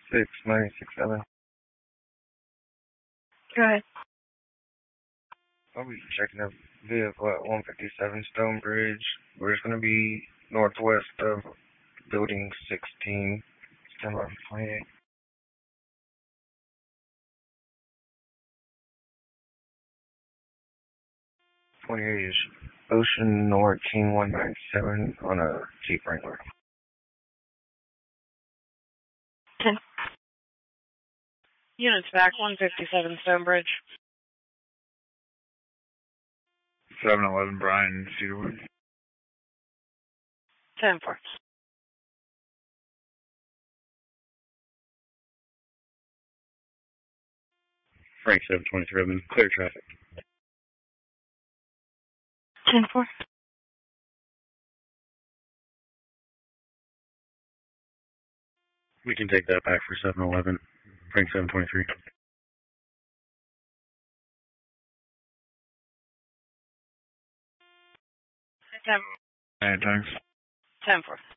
6967. Go ahead. I'll be checking a vehicle at 157 Stonebridge. We're just going to be northwest of building 16. Stand by for 28. 28 is Ocean Nord King 197 on a Jeep Wrangler. 10. Units back, 157 Stonebridge. 711 Brian Cedarwood. 10-4. Frank 723 Redmond, clear traffic. 10-4. We can take that back for 711. Frank 723. Alright, thanks. 10-4.